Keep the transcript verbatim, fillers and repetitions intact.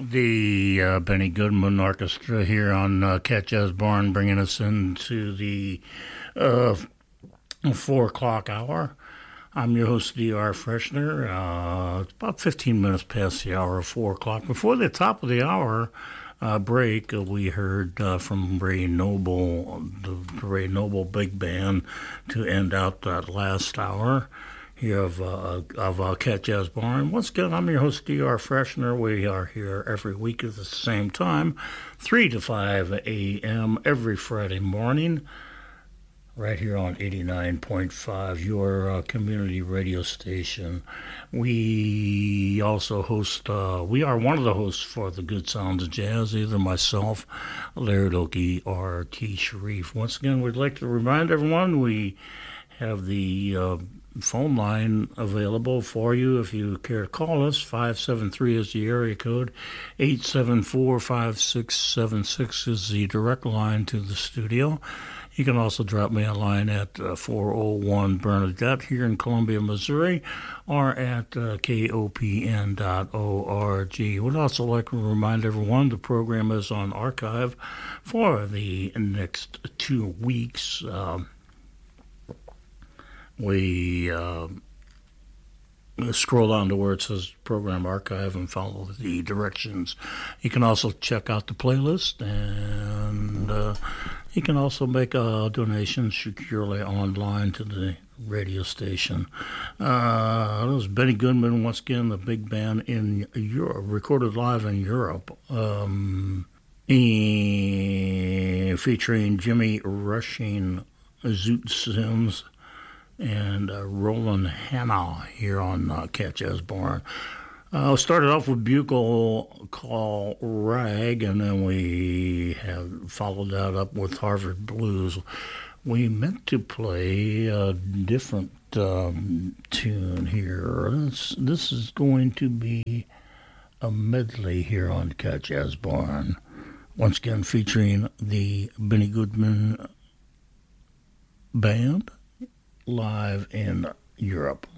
The uh, Benny Goodman Orchestra here on uh, Cat Jazz Barn, bringing us into the uh, four o'clock hour. I'm your host, D R Freshner. Uh, it's about fifteen minutes past the hour of four o'clock. Before the top of the hour uh, break, uh, we heard uh, from Ray Noble, the Ray Noble Big Band, to end out that last hour here of uh, of uh, Cat Jazz Barn. Once again, I'm your host, D R Freshner. We are here every week at the same time, three to five a.m. every Friday morning, right here on eighty-nine point five, your uh, community radio station. We also host, uh, we are one of the hosts for the Good Sounds of Jazz, either myself, Laird Oakey, or T. Sharif. Once again, we'd like to remind everyone we have the uh, phone line available for you if you care to call us. Five seven three is the area code. eight seven four, five six seven six is the direct line to the studio. You can also drop me a line at uh, four oh one Bernadette here in Columbia, Missouri, or at uh, K O P N dot org. We'd also like to remind everyone the program is on archive for the next two weeks. Um, We uh, scroll down to where it says Program Archive and follow the directions. You can also check out the playlist, and uh, you can also make a donation securely online to the radio station. Uh, this is Benny Goodman, once again, the big band in Europe, recorded live in Europe, um, featuring Jimmy Rushing, Zoot Sims, and uh, Roland Hanna here on uh, Cat Jazz Barn. Uh, started off with Bugle Call Rag, and then we have followed that up with Harvard Blues. We meant to play a different um, tune here. This, this is going to be a medley here on Cat Jazz Barn. Once again, featuring the Benny Goodman Band live in Europe.